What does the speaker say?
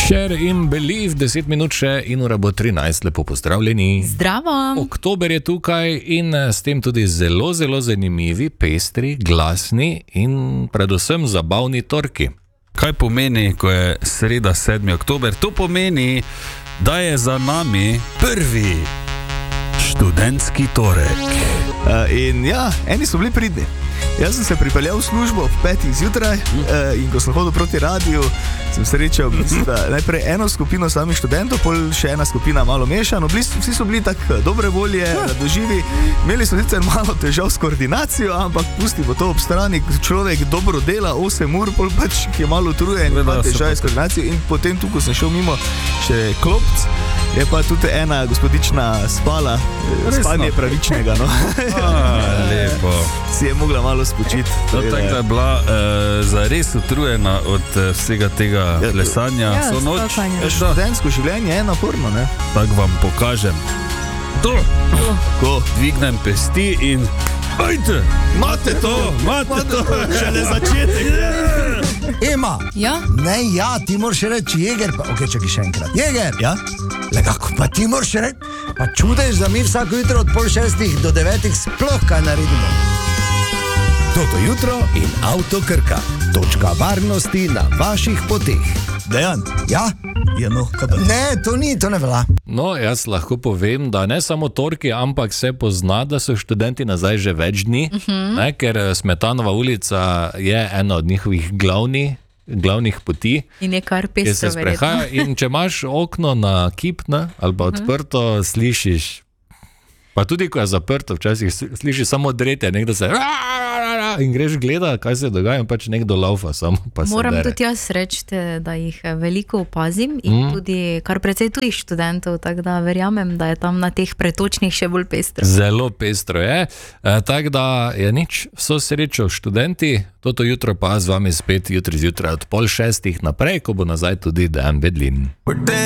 Share in believe, 10 minut še in ura bo 13, lepo pozdravljeni. Zdravo. Oktober je tukaj in s tem tudi zelo, zelo zanimivi, pestri, glasni in predvsem zabavni torki. Kaj pomeni, ko je sreda 7. oktober? To pomeni, da je za nami prvi študentski torek. In ja, eni so bili pridni. Jaz sem se pripeljal v službo ob 5. zjutraj in ko sem hodil proti radiju, sem srečal najprej eno skupino samih študentov, pol še ena skupina malo mešano. Vsi so bili tako dobre volje, radoživi. Imeli so sicer malo težav s koordinacijo, ampak pustimo to ob strani. Človek dobro dela 8 ur, pol pač je malo utrujen, ima težave s koordinacijo. In potem tu, ko sem šel mimo še klopc, je pa tudi ena gospodična spala. Spanje pravičnega, no. Lepo. Si je mogla malo spočiti. Tako da je bila zares utrujena od vsega tega plesanja. Ja, noč. Študentsko življenje je naporno, ne? Tako vam pokažem. To. Ko? Dvignem pesti in ajte, imate to. Šele začetek. Ema, Ja? ne, ja, ti moraš reči Jeger, pa ok, čakaj še enkrat. Jeger, Ja? le kako, pa ti moraš reči, pa čudež, da mi vsako jutro od 5:30 do 9 sploh kaj naredimo. Toto jutro in Avto Krka. Točka varnosti na vaših poteh. Dejan? Ja? Ja, no, kaj pa? Ne, to ne velja. No, jaz lahko povem, da ne samo torki, ampak se pozna, da so študenti nazaj že več dni, ne, ker Smetanova ulica je ena od njihovih glavnih poti, In je kar ki se pestro verjetno. sprehaja. In če imaš okno na kip, ne, ali pa odprto, slišiš. Pa tudi, ko je zaprto, včasih slišiš samo dretje, nekdo se in greš gledat, kaj se dogaja, in pač nekdo laufa samo, pa se Moram dere. tudi jaz reči, da jih veliko opazim in tudi kar precej tujih študentov, tako da verjamem, da je tam na teh pretočnih še bolj pestro. Zelo pestro je, tako da je nič, vso srečo študenti, toto jutro pa z vami spet jutri zjutraj od 5:30 naprej, ko bo nazaj tudi Dejan Bedlin.